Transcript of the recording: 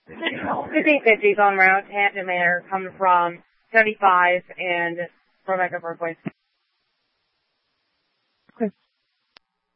1550 going around Hampton Manor, coming from 75 and Rebecca Berkeley.